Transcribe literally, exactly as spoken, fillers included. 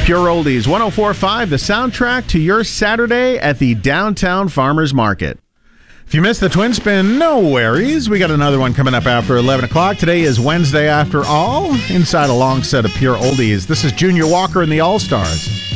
Pure Oldies, one oh four point five, the soundtrack to your Saturday at the Downtown Farmers Market. If you missed the Twin Spin, no worries. We got another one coming up after eleven o'clock. Today is Wednesday after all. Inside a long set of Pure Oldies, this is Junior Walker and the All-Stars.